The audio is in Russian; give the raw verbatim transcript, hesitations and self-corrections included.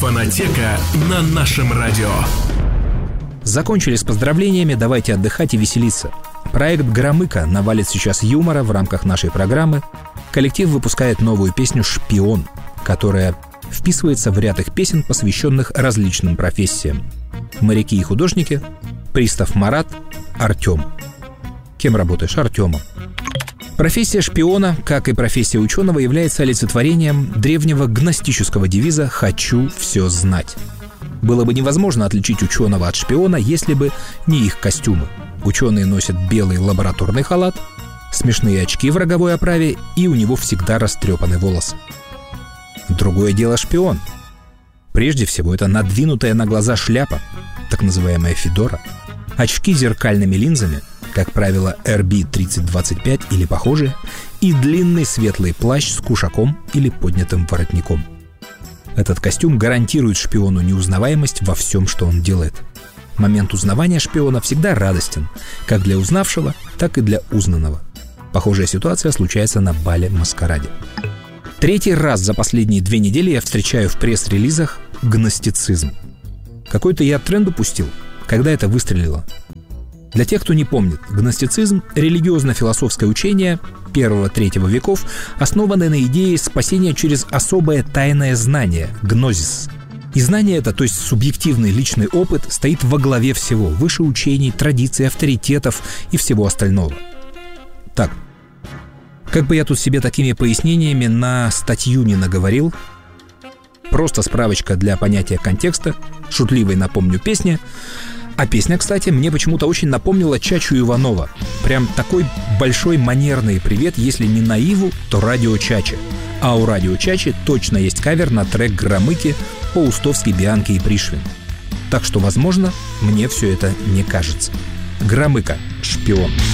Фонотека на нашем радио. Закончили с поздравлениями, давайте отдыхать и веселиться. Проект «Громыко» навалит сейчас юмора в рамках нашей программы. Коллектив выпускает новую песню «Шпион», которая вписывается в ряд их песен, посвященных различным профессиям. Моряки и художники, пристав Марат, Артем. Кем работаешь? Артемом. Профессия шпиона, как и профессия ученого, является олицетворением древнего гностического девиза «Хочу все знать». Было бы невозможно отличить ученого от шпиона, если бы не их костюмы. Ученые носят белый лабораторный халат, смешные очки в роговой оправе, и у него всегда растрепаны волосы. Другое дело шпион. Прежде всего, это надвинутая на глаза шляпа, так называемая федора, очки с зеркальными линзами, как правило, эр би тридцать двадцать пять или похожие, и длинный светлый плащ с кушаком или поднятым воротником. Этот костюм гарантирует шпиону неузнаваемость во всем, что он делает. Момент узнавания шпиона всегда радостен, как для узнавшего, так и для узнанного. Похожая ситуация случается на бале-маскараде. Третий раз за последние две недели я встречаю в пресс-релизах гностицизм. Какой-то я тренд упустил, когда это выстрелило. Для тех, кто не помнит, гностицизм – религиозно-философское учение первого-третьего веков, основанное на идее спасения через особое тайное знание – гнозис. И знание это, то есть субъективный личный опыт, стоит во главе всего, выше учений, традиций, авторитетов и всего остального. Так, как бы я тут себе такими пояснениями на статью не наговорил, просто справочка для понятия контекста, шутливой, напомню, песня. А песня, кстати, мне почему-то очень напомнила Чачу Иванова. Прям такой большой манерный привет, если не на Иву, то радио Чачи. А у радио Чачи точно есть кавер на трек «Громыки» по-устовски Бианки и Пришвин. Так что, возможно, мне все это не кажется. Громыко, шпион.